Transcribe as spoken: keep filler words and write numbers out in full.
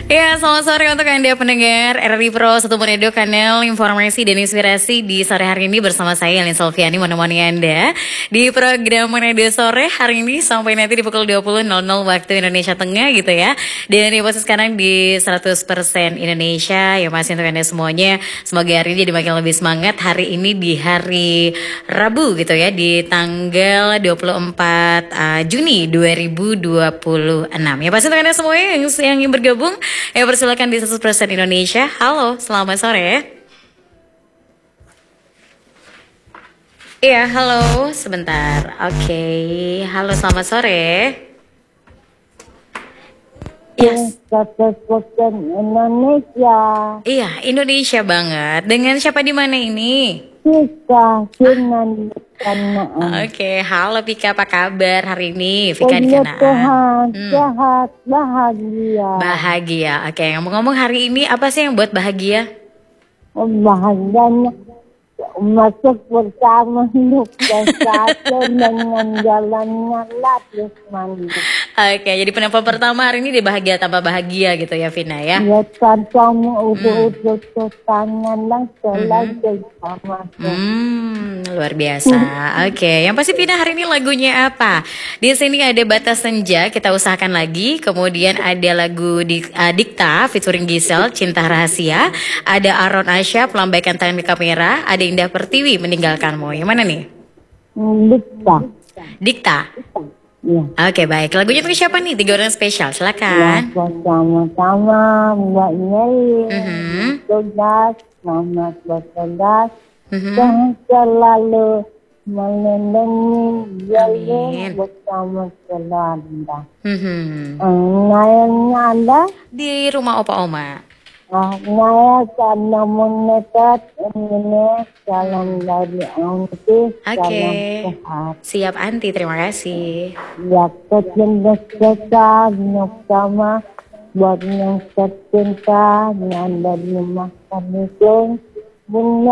Ya, selamat sore untuk Anda pendengar R R I Pro satu Monedo, kanal informasi dan inspirasi di sore hari ini bersama saya Elin Solviani menemani Anda di program Monedo sore hari ini sampai nanti di pukul dua puluh nol nol waktu Indonesia Tengah gitu ya. Dan di posisi sekarang di seratus persen Indonesia ya masih untuk Anda semuanya. Semoga hari ini jadi makin lebih semangat hari ini di hari Rabu gitu ya, di tanggal dua puluh empat uh, Juni dua ribu dua puluh enam. Ya pasti untuk Anda semuanya yang, yang ingin bergabung, ya persilakan di seratus persen Indonesia. Halo, selamat sore. Iya, halo, sebentar. Oke, halo, selamat sore. Yes. seratus persen Indonesia. Iya, Indonesia banget. Dengan siapa di mana ini? Pika, Kinan, Kanaan. Oke, halo Pika, apa kabar hari ini? Pika di Puji Kanaan. Tuhan, Hmm. sehat, bahagia. Bahagia. Oke, ngomong-ngomong hari ini apa sih yang buat bahagia? Bahagianya masuk bersama hidup dan satu dengan jalannya lapis mandi. Oke, jadi penampilan pertama hari ini dia bahagia tanpa bahagia gitu ya, Vina ya? Ya, tanpamu utuh-utuh tangan lang selagi sama. Hmm, luar biasa. Oke, yang pasti Vina hari ini lagunya apa? Di sini ada Batas Senja, kita usahakan lagi. Kemudian ada lagu di, uh, Dikta featuring Gisel, Cinta Rahasia. Ada Aron Asya, Pelambaikan Tangan di Kamera. Ada Indah Pertiwi, Meninggalkanmu. Yang mana nih? Dikta. Dikta. Ya. Oke, baik. Lagunya untuk siapa nih? Tiga orang spesial, Ya, silakan. bersama-sama Mbak Nyeri, Mhm. tugas, Selamat bertugas, Mhm. dan selalu melindungi jalur Amin. bersama keluarga. Mhm. Nayanya ada, Di rumah opa oma. naya karena menekat ini salam dari Anti, Oke. salam sehat. Siap Anti, terima kasih. Ya kecinta kita bersama buat yang tercinta yang dari makan itu